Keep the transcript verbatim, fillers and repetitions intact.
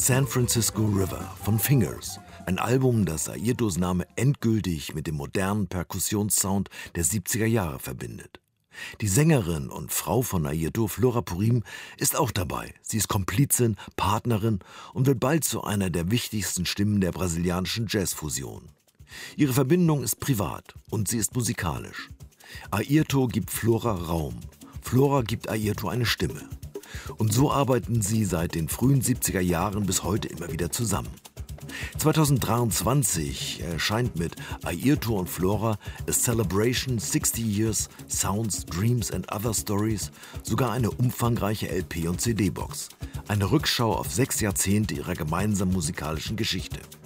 San Francisco River von Fingers. Ein Album, das Airtos Name endgültig mit dem modernen Perkussionssound der siebziger Jahre verbindet. Die Sängerin und Frau von Airto, Flora Purim, ist auch dabei. Sie ist Komplizin, Partnerin und wird bald zu einer der wichtigsten Stimmen der brasilianischen Jazzfusion. Ihre Verbindung ist privat und sie ist musikalisch. Airto gibt Flora Raum. Flora gibt Airto eine Stimme. Und so arbeiten sie seit den frühen siebziger Jahren bis heute immer wieder zusammen. zweitausenddreiundzwanzig erscheint mit Airto und Flora A Celebration sixty Years Sounds, Dreams and Other Stories sogar eine umfangreiche L P- und C D-Box. Eine Rückschau auf sechs Jahrzehnte ihrer gemeinsamen musikalischen Geschichte.